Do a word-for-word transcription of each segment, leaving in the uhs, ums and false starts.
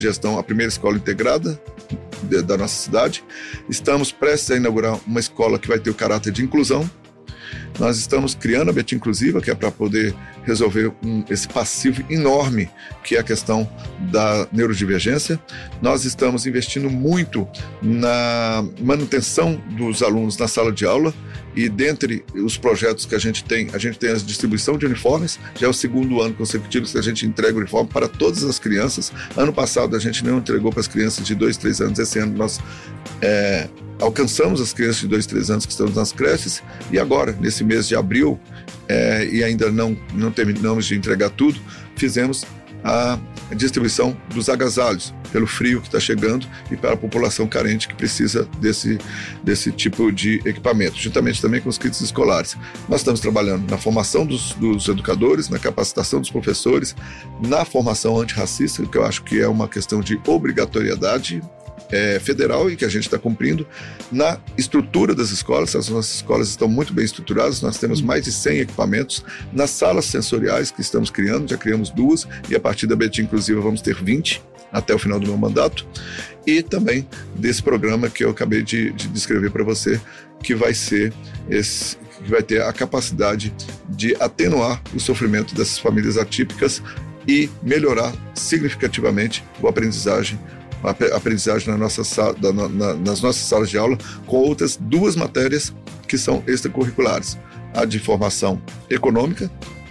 gestão, a primeira escola integrada de, da nossa cidade. Estamos prestes a inaugurar uma escola que vai ter o caráter de inclusão. Nós estamos criando a Betim Inclusiva, que é para poder resolver um, esse passivo enorme que é a questão da neurodivergência. Nós estamos investindo muito na manutenção dos alunos na sala de aula e dentre os projetos que a gente tem, a gente tem a distribuição de uniformes. Já é o segundo ano consecutivo que a gente entrega o uniforme para todas as crianças. Ano passado a gente não entregou para as crianças de dois, três anos. Esse ano nós é, alcançamos as crianças de dois, três anos que estão nas creches e agora, nesse mês de abril, é, e ainda não, não terminamos de entregar tudo, fizemos a distribuição dos agasalhos pelo frio que está chegando e para a população carente que precisa desse, desse tipo de equipamento, juntamente também com os kits escolares. Nós estamos trabalhando na formação dos, dos educadores, na capacitação dos professores, na formação antirracista, que eu acho que é uma questão de obrigatoriedade É, federal e que a gente está cumprindo, na estrutura das escolas. As nossas escolas estão muito bem estruturadas, nós temos mais de cem equipamentos, nas salas sensoriais que estamos criando, já criamos duas e a partir da Betim Inclusiva vamos ter vinte até o final do meu mandato, e também desse programa que eu acabei de, de descrever para você, que vai ser esse, que vai ter a capacidade de atenuar o sofrimento dessas famílias atípicas e melhorar significativamente a aprendizagem a aprendizagem na nossa, da, na, nas nossas salas de aula, com outras duas matérias que são extracurriculares, a de formação econômica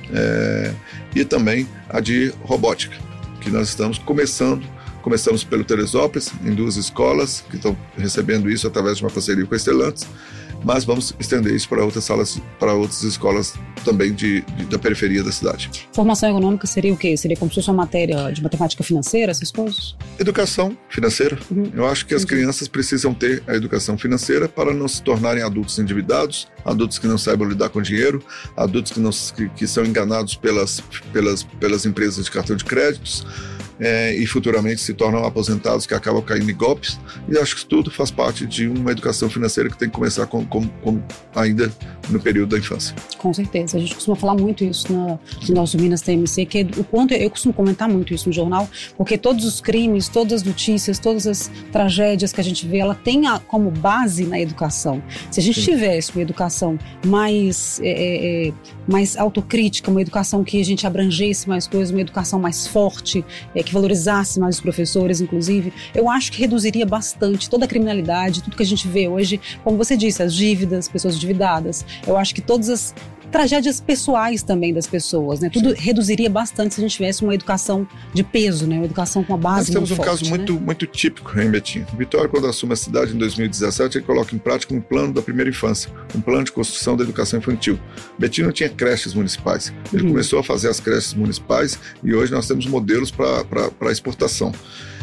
é, e também a de robótica, que nós estamos começando, começamos pelo Teresópolis, em duas escolas que estão recebendo isso através de uma parceria com a Estelantes, mas vamos estender isso para outras salas, para outras escolas também de, de, da periferia da cidade. Formação econômica seria o quê? Seria como se fosse uma matéria de matemática financeira, essas coisas? Educação financeira. Uhum. Eu acho que as Uhum. crianças precisam ter a educação financeira para não se tornarem adultos endividados, adultos que não saibam lidar com dinheiro, adultos que, não, que, que são enganados pelas, pelas, pelas empresas de cartão de créditos, É, e futuramente se tornam aposentados que acabam caindo em golpes. E acho que isso tudo faz parte de uma educação financeira que tem que começar com, com, com ainda no período da infância. Com certeza. A gente costuma falar muito isso na, no nosso Minas T M C, que é o quanto eu costumo comentar muito isso no jornal, porque todos os crimes, todas as notícias, todas as tragédias que a gente vê, ela tem a, como base na educação. Se a gente Sim. tivesse uma educação mais, é, é, mais autocrítica, uma educação que a gente abrangesse mais coisas, uma educação mais forte, é, que valorizasse mais os professores, inclusive, eu acho que reduziria bastante toda a criminalidade, tudo que a gente vê hoje, como você disse, as dívidas, pessoas endividadas. Eu acho que todas as tragédias pessoais também das pessoas, né? Tudo Sim. reduziria bastante se a gente tivesse uma educação de peso, né? Uma educação com uma base muito forte. Nós temos um caso muito, né? muito típico em Betim. Vitória, quando assume a cidade em dois mil e dezessete, ele coloca em prática um plano da primeira infância, um plano de construção da educação infantil. Betim não tinha creches municipais. Ele uhum. começou a fazer as creches municipais e hoje nós temos modelos para exportação.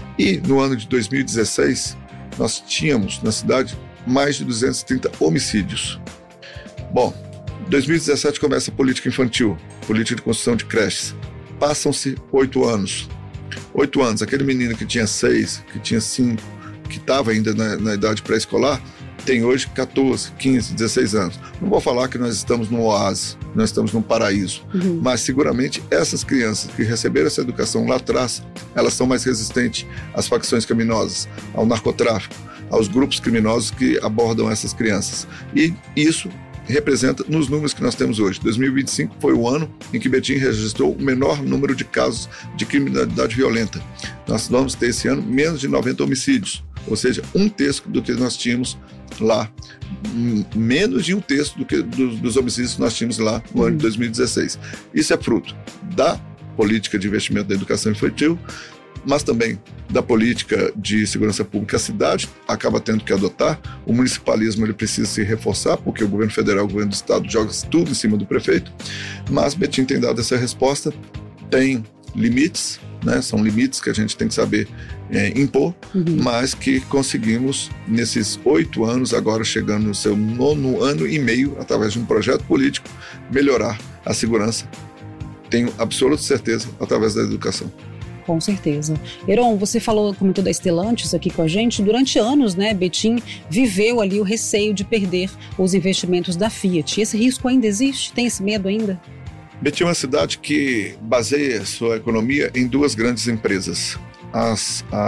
E no ano de dois mil e dezesseis, nós tínhamos na cidade mais de duzentos e trinta homicídios. Bom, em dois mil e dezessete começa a política infantil, política de construção de creches. Passam-se oito anos. Oito anos, aquele menino que tinha seis, que tinha cinco, que estava ainda na, na idade pré-escolar, tem hoje catorze, quinze, dezesseis anos. Não vou falar que nós estamos num oásis, nós estamos num paraíso, uhum. mas seguramente essas crianças que receberam essa educação lá atrás, elas são mais resistentes às facções criminosas, ao narcotráfico, aos grupos criminosos que abordam essas crianças. E isso representa nos números que nós temos hoje. dois mil e vinte e cinco foi o ano em que Betim registrou o menor número de casos de criminalidade violenta. Nós vamos ter esse ano menos de noventa homicídios, ou seja, um terço do que nós tínhamos lá, menos de um terço do que, dos, dos homicídios que nós tínhamos lá no ano de dois mil e dezesseis. Isso é fruto da política de investimento da educação infantil, mas também da política de segurança pública. A cidade acaba tendo que adotar. O municipalismo ele precisa se reforçar, porque o governo federal, o governo do estado joga tudo em cima do prefeito, mas Betim tem dado essa resposta, tem limites, né? São limites que a gente tem que saber é, impor, uhum. mas que conseguimos nesses oito anos, agora chegando no seu nono ano e meio, através de um projeto político, melhorar a segurança. Tenho absoluta certeza, através da educação. Com certeza. Heron, você falou, comentou da Stellantis aqui com a gente. Durante anos, né, Betim viveu ali o receio de perder os investimentos da Fiat. Esse risco ainda existe? Tem esse medo ainda? Betim é uma cidade que baseia sua economia em duas grandes empresas. as,